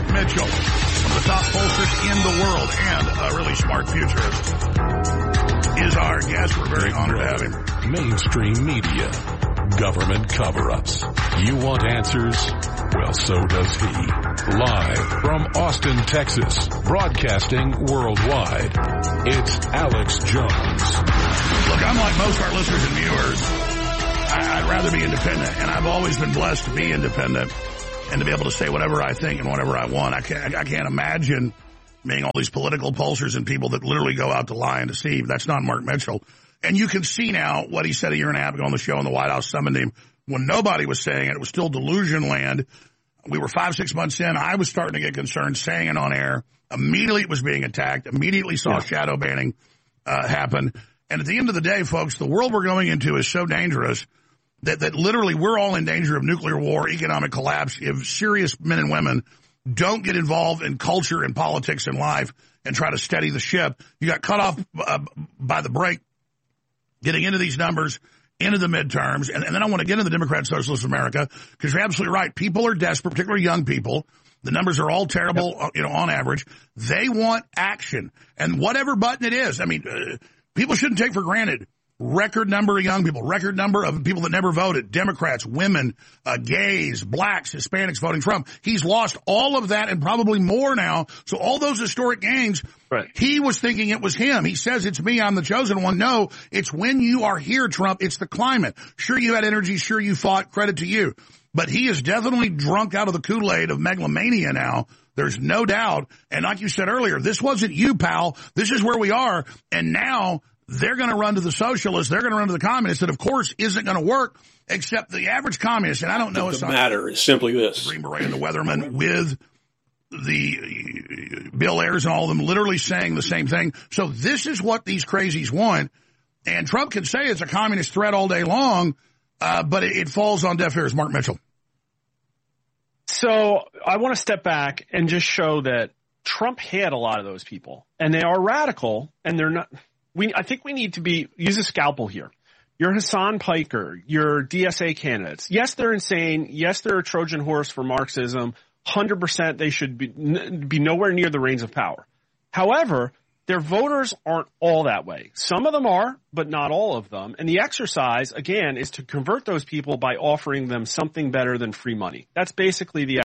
Mitchell, one of the top pollsters in the world and a really smart futurist, is our guest. We're very honored to have him. Mainstream media, government cover-ups. You want answers? Well, so does he. Live from Austin, Texas, broadcasting worldwide, it's Alex Jones. Look, I'm like most of our listeners and viewers. I'd rather be independent, and I've always been blessed to be independent and to be able to say whatever I think and whatever I want. I can't imagine being all these political pollsters and people that literally go out to lie and deceive. That's not Mark Mitchell. And you can see now what he said a year and a half ago on the show, and the White House summoned him when nobody was saying it. It was still delusion land. We were 5-6 months in. I was starting to get concerned, saying it on air. Immediately it was being attacked. Immediately saw shadow banning happen. And at the end of the day, folks, the world we're going into is so dangerous that literally we're all in danger of nuclear war, economic collapse, if serious men and women don't get involved in culture and politics and life and try to steady the ship. You got cut off by the break getting into these numbers, into the midterms, and then I want to get into the Democrat Socialist America, because you're absolutely right. People are desperate, particularly young people. The numbers are all terrible, on average. They want action. And whatever button it is, people shouldn't take for granted record number of young people, record number of people that never voted, Democrats, women, gays, blacks, Hispanics voting Trump. He's lost all of that and probably more now. So all those historic gains, right. He was thinking it was him. He says, it's me, I'm the chosen one. No, it's when you are here, Trump, it's the climate. Sure, you had energy. Sure, you fought. Credit to you. But he is definitely drunk out of the Kool-Aid of megalomania now. There's no doubt. And like you said earlier, this wasn't you, pal. This is where we are. And now they're going to run to the socialists. They're going to run to the communists. That, of course, isn't going to work, except the average communist. And I don't know. The matter is simply this. Green Beret and the Weatherman with the Bill Ayers and all of them literally saying the same thing. So this is what these crazies want. And Trump can say it's a communist threat all day long, but it falls on deaf ears. Mark Mitchell. So I want to step back and just show that Trump had a lot of those people, and they are radical, and they're not. I think we need to use a scalpel here. Your Hassan Piker, your DSA candidates. Yes, they're insane. Yes, they're a Trojan horse for Marxism. 100% they should be nowhere near the reins of power. However, their voters aren't all that way. Some of them are, but not all of them. And the exercise, again, is to convert those people by offering them something better than free money. That's basically the